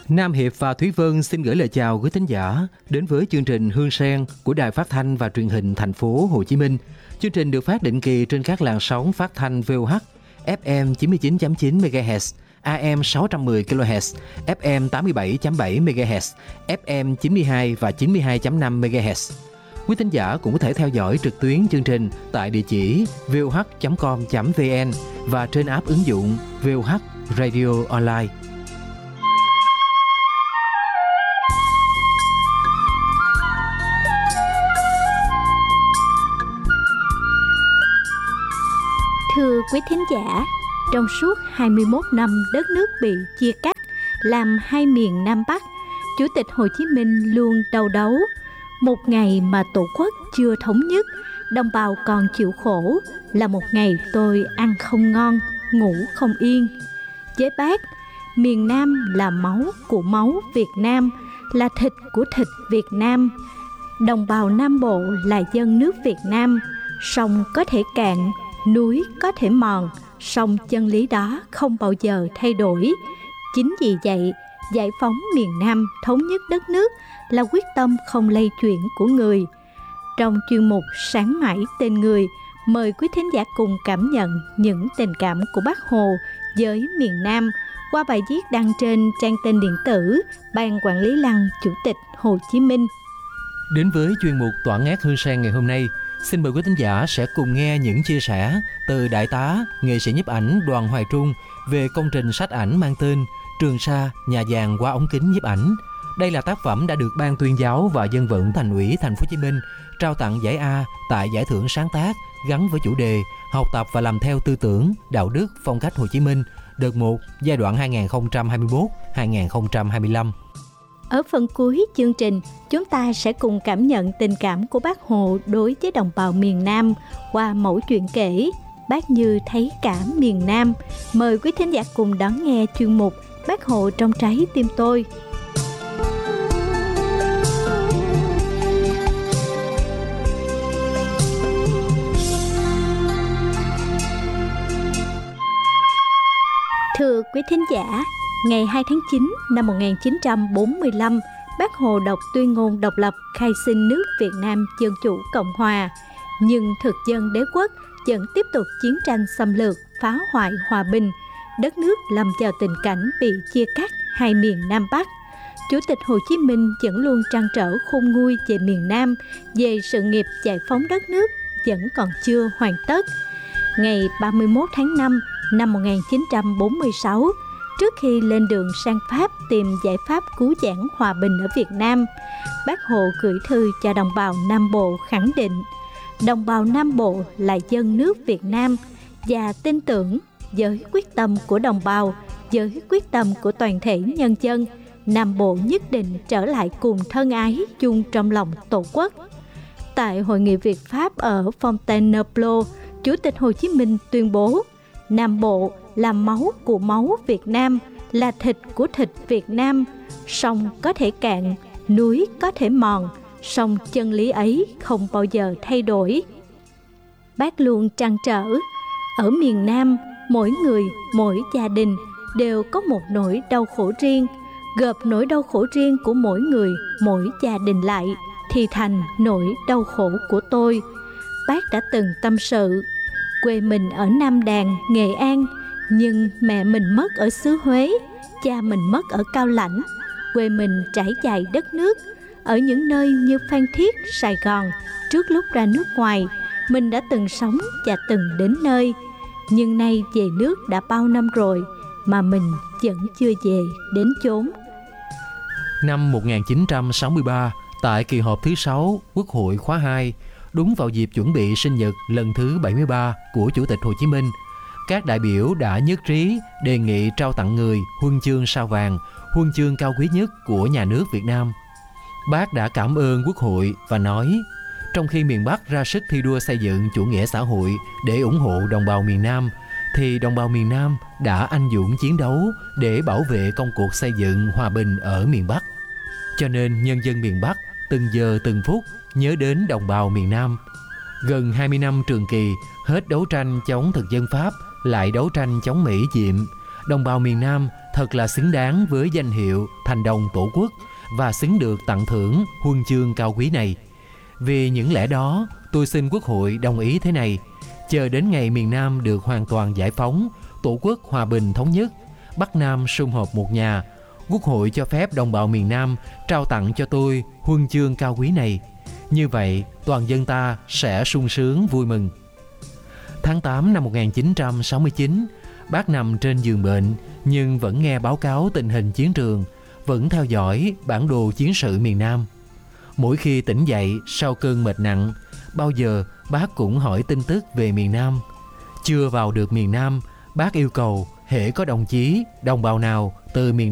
Nam Hiệp và Thúy Vân xin gửi lời chào quý thính giả đến với chương trình Hương Sen của Đài Phát thanh và Truyền hình Thành phố Hồ Chí Minh. Chương trình được phát định kỳ trên các làn sóng phát thanh VOH, FM 99.9 MHz, AM 610 kHz, FM 87.7 MHz, FM 92 và 92.5 MHz. Quý thính giả cũng có thể theo dõi trực tuyến chương trình tại địa chỉ voh.com.vn và trên app ứng dụng VOH Radio Online. Thưa quý thính giả, trong suốt 21 năm đất nước bị chia cắt làm hai miền Nam Bắc, Chủ tịch Hồ Chí Minh luôn đau đáu. Một ngày mà Tổ quốc chưa thống nhất, đồng bào còn chịu khổ, là một ngày tôi ăn không ngon, ngủ không yên. Với Bác, miền Nam là máu của máu Việt Nam, là thịt của thịt Việt Nam. Đồng bào Nam Bộ là dân nước Việt Nam, sông có thể cạn, núi có thể mòn, song chân lý đó không bao giờ thay đổi. Chính vì vậy, giải phóng miền Nam, thống nhất đất nước là quyết tâm không lay chuyển của người. Trong chuyên mục Sáng mãi tên người, mời quý thính giả cùng cảm nhận những tình cảm của Bác Hồ với miền Nam qua bài viết đăng trên trang tin điện tử Ban Quản lý Lăng Chủ tịch Hồ Chí Minh. Đến với chuyên mục Tỏa ngát Hương Sen ngày hôm nay, xin mời quý thính giả sẽ cùng nghe những chia sẻ từ Đại tá, nghệ sĩ nhiếp ảnh Đoàn Hoài Trung về công trình sách ảnh mang tên Trường Sa, nhà vàng qua ống kính nhiếp ảnh. Đây là tác phẩm đã được Ban Tuyên giáo và Dân vận Thành ủy Thành phố Hồ Chí Minh trao tặng giải A tại giải thưởng sáng tác gắn với chủ đề Học tập và làm theo tư tưởng, đạo đức, phong cách Hồ Chí Minh, đợt 1, giai đoạn 2021-2025. Ở phần cuối chương trình, chúng ta sẽ cùng cảm nhận tình cảm của Bác Hồ đối với đồng bào miền Nam qua mẫu chuyện kể Bác như thấy cả miền Nam. Mời quý thính giả cùng đón nghe chuyên mục Bác Hồ trong trái tim tôi. Thưa quý thính giả, ngày 2 tháng 9 năm 1945, Bác Hồ đọc tuyên ngôn độc lập khai sinh nước Việt Nam Dân Chủ Cộng Hòa. Nhưng thực dân đế quốc vẫn tiếp tục chiến tranh xâm lược, phá hoại hòa bình. Đất nước lâm vào tình cảnh bị chia cắt hai miền Nam Bắc. Chủ tịch Hồ Chí Minh vẫn luôn trăn trở khôn nguôi về miền Nam, về sự nghiệp giải phóng đất nước vẫn còn chưa hoàn tất. Ngày 31 tháng 5 năm 1946, trước khi lên đường sang Pháp tìm giải pháp cứu vãn hòa bình ở Việt Nam, Bác Hồ gửi thư cho đồng bào Nam Bộ khẳng định đồng bào Nam Bộ là dân nước Việt Nam và tin tưởng với quyết tâm của đồng bào, với quyết tâm của toàn thể nhân dân, Nam Bộ nhất định trở lại cùng thân ái chung trong lòng Tổ quốc. Tại Hội nghị Việt-Pháp ở Fontainebleau, Chủ tịch Hồ Chí Minh tuyên bố Nam Bộ là máu của máu Việt Nam, là thịt của thịt Việt Nam. Sông có thể cạn, núi có thể mòn, song chân lý ấy không bao giờ thay đổi. Bác luôn trăn trở, ở miền Nam, mỗi người, mỗi gia đình đều có một nỗi đau khổ riêng. Gộp nỗi đau khổ riêng của mỗi người, mỗi gia đình lại thì thành nỗi đau khổ của tôi. Bác đã từng tâm sự, quê mình ở Nam Đàn, Nghệ An, nhưng mẹ mình mất ở xứ Huế, cha mình mất ở Cao Lãnh. Quê mình trải dài đất nước, ở những nơi như Phan Thiết, Sài Gòn. Trước lúc ra nước ngoài, mình đã từng sống và từng đến nơi. Nhưng nay về nước đã bao năm rồi mà mình vẫn chưa về đến chốn. Năm 1963, tại kỳ họp thứ 6 Quốc hội khóa 2, đúng vào dịp chuẩn bị sinh nhật lần thứ 73 của Chủ tịch Hồ Chí Minh, các đại biểu đã nhất trí đề nghị trao tặng người huân chương sao vàng, huân chương cao quý nhất của nhà nước Việt Nam. Bác đã cảm ơn Quốc hội và nói, trong khi miền Bắc ra sức thi đua xây dựng chủ nghĩa xã hội để ủng hộ đồng bào miền Nam, thì đồng bào miền Nam đã anh dũng chiến đấu để bảo vệ công cuộc xây dựng hòa bình ở miền Bắc. Cho nên nhân dân miền Bắc từng giờ từng phút nhớ đến đồng bào miền Nam. Gần 20 năm trường kỳ, hết đấu tranh chống thực dân Pháp, lại đấu tranh chống Mỹ diệm, đồng bào miền Nam thật là xứng đáng với danh hiệu thành đồng tổ quốc và xứng được tặng thưởng huân chương cao quý này. Vì những lẽ đó, tôi xin Quốc hội đồng ý thế này: chờ đến ngày miền Nam được hoàn toàn giải phóng, tổ quốc hòa bình thống nhất, Bắc Nam sum họp một nhà, Quốc hội cho phép đồng bào miền Nam trao tặng cho tôi huân chương cao quý này. Như vậy, toàn dân ta sẽ sung sướng vui mừng. Tháng 8 năm 1969, bác nằm trên giường bệnh nhưng vẫn nghe báo cáo tình hình chiến trường, vẫn theo dõi bản đồ chiến sự miền Nam. Mỗi khi tỉnh dậy sau cơn mệt nặng, bao giờ bác cũng hỏi tin tức về miền Nam. Chưa vào được miền Nam, bác yêu cầu hễ có đồng chí, đồng bào nào từ miền